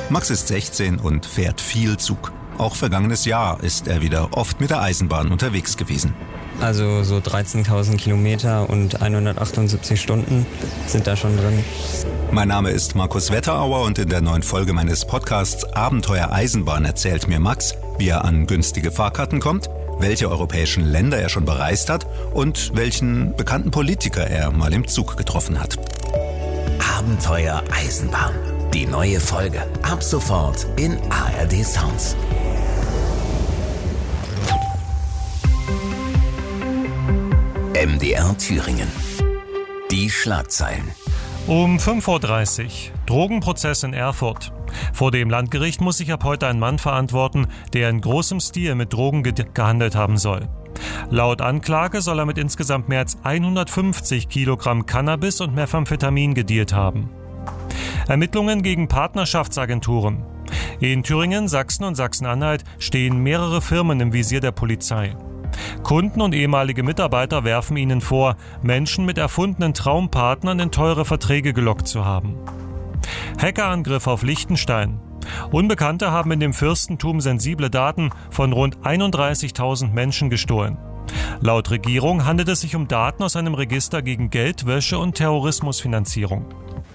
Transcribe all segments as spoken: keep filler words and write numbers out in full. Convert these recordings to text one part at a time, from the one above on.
Max ist sechzehn und fährt viel Zug. Auch vergangenes Jahr ist er wieder oft mit der Eisenbahn unterwegs gewesen. Also so dreizehntausend Kilometer und hundertachtundsiebzig Stunden sind da schon drin. Mein Name ist Markus Wetterauer und in der neuen Folge meines Podcasts Abenteuer Eisenbahn erzählt mir Max, wie er an günstige Fahrkarten kommt, welche europäischen Länder er schon bereist hat und welchen bekannten Politiker er mal im Zug getroffen hat. Abenteuer Eisenbahn. Die neue Folge. Ab sofort in A R D Sounds. M D R Thüringen. Die Schlagzeilen. Um fünf Uhr dreißig. Drogenprozess in Erfurt. Vor dem Landgericht muss sich ab heute ein Mann verantworten, der in großem Stil mit Drogen ge- gehandelt haben soll. Laut Anklage soll er mit insgesamt mehr als hundertfünfzig Kilogramm Cannabis und Methamphetamin gedealt haben. Ermittlungen gegen Partnerschaftsagenturen. In Thüringen, Sachsen und Sachsen-Anhalt stehen mehrere Firmen im Visier der Polizei. Kunden und ehemalige Mitarbeiter werfen ihnen vor, Menschen mit erfundenen Traumpartnern in teure Verträge gelockt zu haben. Hackerangriff auf Liechtenstein. Unbekannte haben in dem Fürstentum sensible Daten von rund einunddreißigtausend Menschen gestohlen. Laut Regierung handelt es sich um Daten aus einem Register gegen Geldwäsche und Terrorismusfinanzierung.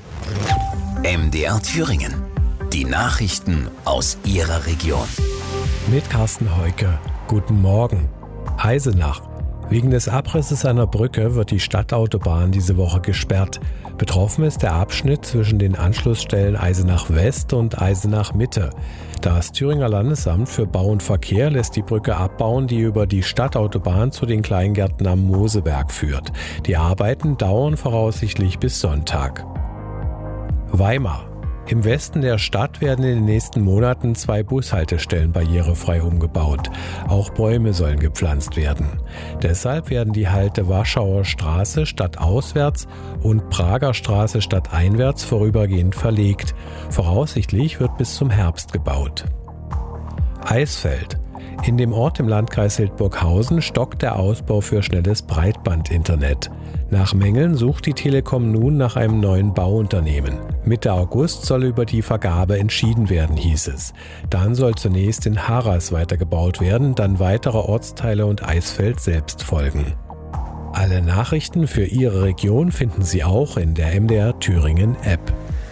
M D R Thüringen. Die Nachrichten aus Ihrer Region. Mit Carsten Heuke. Guten Morgen. Eisenach. Wegen des Abrisses einer Brücke wird die Stadtautobahn diese Woche gesperrt. Betroffen ist der Abschnitt zwischen den Anschlussstellen Eisenach West und Eisenach Mitte. Das Thüringer Landesamt für Bau und Verkehr lässt die Brücke abbauen, die über die Stadtautobahn zu den Kleingärten am Moseberg führt. Die Arbeiten dauern voraussichtlich bis Sonntag. Weimar. Im Westen der Stadt werden in den nächsten Monaten zwei Bushaltestellen barrierefrei umgebaut. Auch Bäume sollen gepflanzt werden. Deshalb werden die Halte Warschauer Straße stadtauswärts und Prager Straße stadteinwärts vorübergehend verlegt. Voraussichtlich wird bis zum Herbst gebaut. Eisfeld. In dem Ort im Landkreis Hildburghausen stockt der Ausbau für schnelles Breitbandinternet. Nach Mängeln sucht die Telekom nun nach einem neuen Bauunternehmen. Mitte August soll über die Vergabe entschieden werden, hieß es. Dann soll zunächst in Harras weitergebaut werden, dann weitere Ortsteile und Eisfeld selbst folgen. Alle Nachrichten für Ihre Region finden Sie auch in der M D R Thüringen App.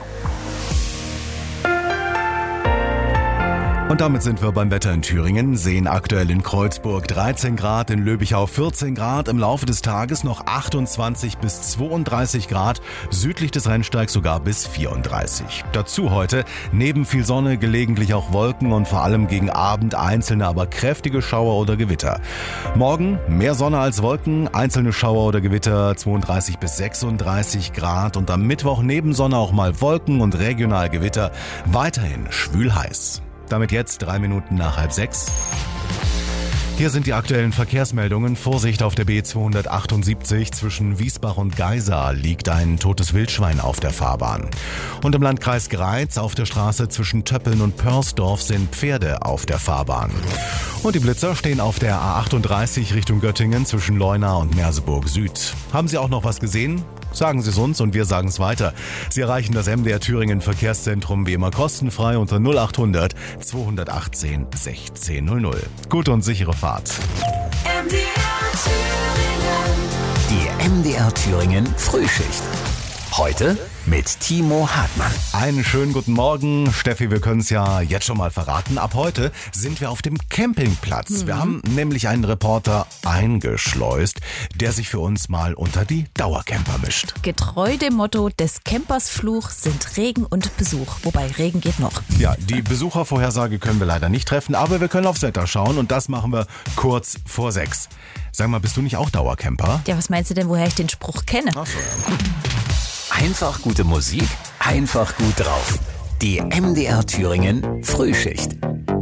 Und damit sind wir beim Wetter in Thüringen, sehen aktuell in Kreuzburg dreizehn Grad, in Löbichau vierzehn Grad, im Laufe des Tages noch achtundzwanzig bis zweiunddreißig Grad, südlich des Rennsteigs sogar bis vierunddreißig. Dazu heute neben viel Sonne gelegentlich auch Wolken und vor allem gegen Abend einzelne, aber kräftige Schauer oder Gewitter. Morgen mehr Sonne als Wolken, einzelne Schauer oder Gewitter, zweiunddreißig bis sechsunddreißig Grad und am Mittwoch neben Sonne auch mal Wolken und regional Gewitter, weiterhin schwül heiß. Damit jetzt drei Minuten nach halb sechs. Hier sind die aktuellen Verkehrsmeldungen. Vorsicht auf der B zweihundertachtundsiebzig. Zwischen Wiesbach und Geisa liegt ein totes Wildschwein auf der Fahrbahn. Und im Landkreis Greiz auf der Straße zwischen Töppeln und Pörsdorf sind Pferde auf der Fahrbahn. Und die Blitzer stehen auf der A achtunddreißig Richtung Göttingen zwischen Leuna und Merseburg Süd. Haben Sie auch noch was gesehen? Sagen Sie es uns und wir sagen es weiter. Sie erreichen das M D R Thüringen Verkehrszentrum wie immer kostenfrei unter null achthundert zweihundertachtzehn sechzehn null null. Gute und sichere Fahrt. M D R Thüringen. Die M D R Thüringen Frühschicht. Heute mit Timo Hartmann. Einen schönen guten Morgen. Steffi, wir können es ja jetzt schon mal verraten. Ab heute sind wir auf dem Campingplatz. Mhm. Wir haben nämlich einen Reporter eingeschleust, der sich für uns mal unter die Dauercamper mischt. Getreu dem Motto des Campers Fluch sind Regen und Besuch. Wobei Regen geht noch. Ja, die Besuchervorhersage können wir leider nicht treffen, aber wir können aufs Wetter schauen und das machen wir kurz vor sechs. Sag mal, bist du nicht auch Dauercamper? Ja, was meinst du denn, woher ich den Spruch kenne? Ach so, ja. Einfach gute Musik, einfach gut drauf. Die M D R Thüringen Frühschicht.